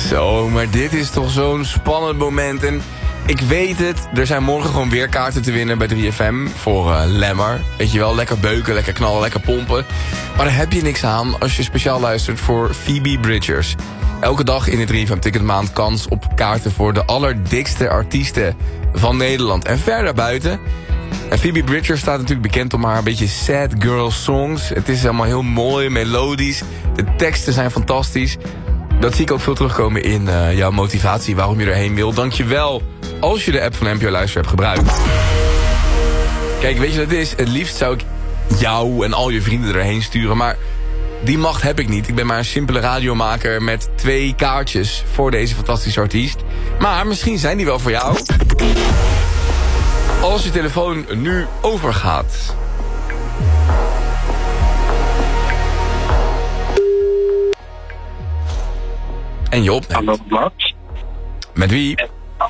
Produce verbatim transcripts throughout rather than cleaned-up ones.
Zo, maar dit is toch zo'n spannend moment. En ik weet het, er zijn morgen gewoon weer kaarten te winnen bij drie F M voor uh, Lemmer. Weet je wel, lekker beuken, lekker knallen, lekker pompen. Maar daar heb je niks aan als je speciaal luistert voor Phoebe Bridgers. Elke dag in de drie F M Ticketmaand kans op kaarten voor de allerdikste artiesten van Nederland. En verder buiten. En Phoebe Bridgers staat natuurlijk bekend om haar een beetje sad girl songs. Het is allemaal heel mooi, melodisch. De teksten zijn fantastisch. Dat zie ik ook veel terugkomen in uh, jouw motivatie, waarom je erheen wil. Dankjewel als je de app van N P O Luister hebt gebruikt. Kijk, weet je wat het is? Het liefst zou ik jou en al je vrienden erheen sturen, maar die macht heb ik niet. Ik ben maar een simpele radiomaker met twee kaartjes voor deze fantastische artiest. Maar misschien zijn die wel voor jou. Als je telefoon nu overgaat. En je opneemt. Hallo, Mats. Met wie?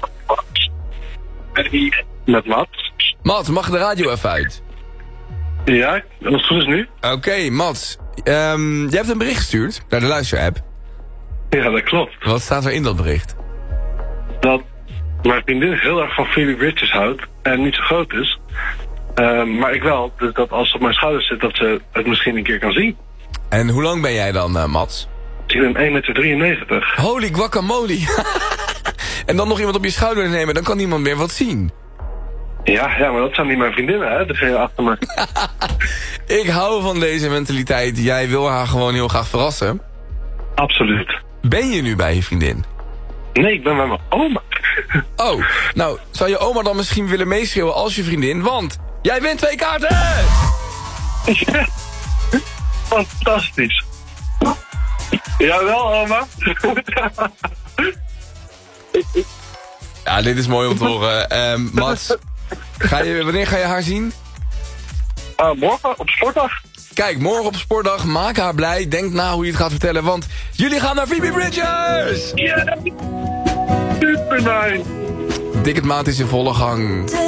Met wie? Met Mats. Mats, mag de radio even uit? Ja, als het goed is nu. Oké, okay, Mats. Um, jij hebt een bericht gestuurd naar de luisterapp. Ja, dat klopt. Wat staat er in dat bericht? Dat mijn vriendin heel erg van Phoebe Bridgers houdt en niet zo groot is. Uh, maar ik wel, dus dat als ze op mijn schouders zit, dat ze het misschien een keer kan zien. En hoe lang ben jij dan, uh, Mats? Ik ben één meter drieënnegentig. Holy guacamole. En dan nog iemand op je schouder nemen, dan kan niemand meer wat zien. Ja, ja, maar dat zijn niet mijn vriendinnen, hè? Degene achter me. Ik hou van deze mentaliteit. Jij wil haar gewoon heel graag verrassen. Absoluut. Ben je nu bij je vriendin? Nee, ik ben bij mijn oma. Oh, nou, zou je oma dan misschien willen meeschreeuwen als je vriendin? Want jij wint twee kaarten! Ja. Fantastisch. Jawel, oma. Ja, dit is mooi om te horen. Um, Mats, ga je, wanneer ga je haar zien? Uh, morgen, op sportdag. Kijk, morgen op sportdag, maak haar blij. Denk na hoe je het gaat vertellen, want jullie gaan naar Phoebe Bridgers! Yeah. Super nice. Ticketmaand is in volle gang.